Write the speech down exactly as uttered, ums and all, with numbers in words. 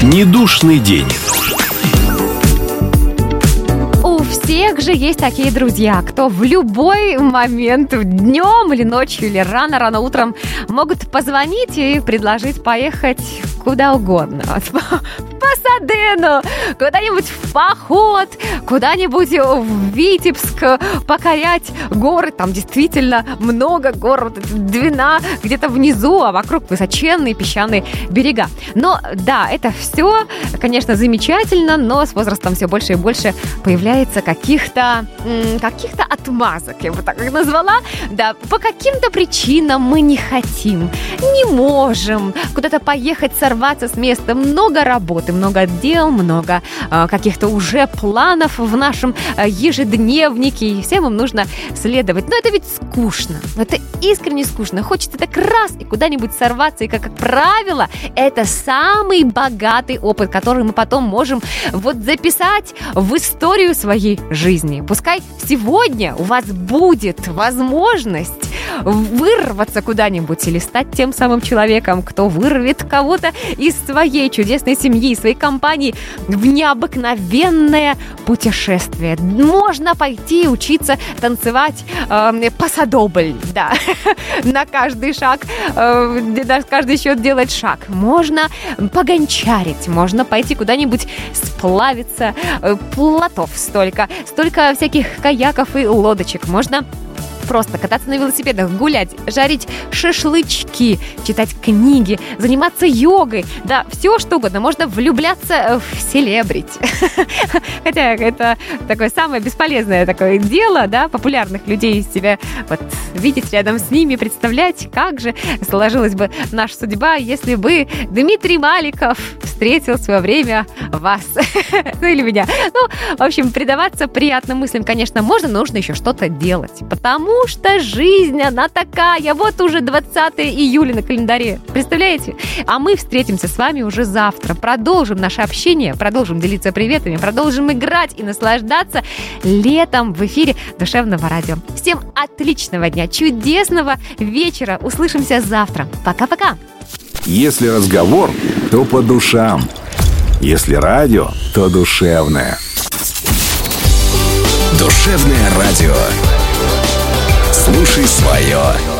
Недушный день. У всех же есть такие друзья, кто в любой момент, днем или ночью, или рано-рано утром могут позвонить и предложить поехать куда угодно. В Пасадену, куда-нибудь в поход, куда-нибудь в Витебск, покорять горы. Там действительно много гор, Двина где-то внизу, а вокруг высоченные песчаные берега. Но да, это все, конечно, замечательно, но с возрастом все больше и больше появляется каких-то, каких-то отмазок, я бы так их назвала. Да, по каким-то причинам мы не хотим, не можем куда-то поехать, сорваться с места. Много работы, много дел, много э, каких-то уже планов в нашем э, ежедневнике, и всем им нужно следовать. Но это ведь скучно, это искренне скучно. Хочется так раз и куда-нибудь сорваться, и, как, как правило, это самый богатый опыт, который мы потом можем вот записать в историю своей жизни. Пускай сегодня у вас будет возможность вырваться куда-нибудь или стать тем самым человеком, кто вырвет кого-то из своей чудесной семьи, своей компании в необыкновенное путешествие. Можно пойти учиться танцевать э, пасадобль, да, на каждый шаг, э, на каждый счет делать шаг. Можно погончарить, можно пойти куда-нибудь сплавиться, э, плотов столько, столько всяких каяков и лодочек. Можно просто кататься на велосипедах, гулять, жарить шашлычки, читать книги, заниматься йогой, да, все что угодно. Можно влюбляться в селебрити. Хотя это такое самое бесполезное такое дело, да, популярных людей из себя вот видеть рядом с ними, представлять, как же сложилась бы наша судьба, если бы Дмитрий Маликов встретил в свое время вас, ну или меня. Ну, в общем, предаваться приятным мыслям, конечно, можно, но нужно еще что-то делать, потому что жизнь, она такая. Вот уже двадцатое июля на календаре. Представляете? А мы встретимся с вами уже завтра. Продолжим наше общение, продолжим делиться приветами, продолжим играть и наслаждаться летом в эфире Душевного радио. Всем отличного дня, чудесного вечера. Услышимся завтра. Пока-пока. Если разговор, то по душам. Если радио, то душевное. Душевное радио. Слушай свое.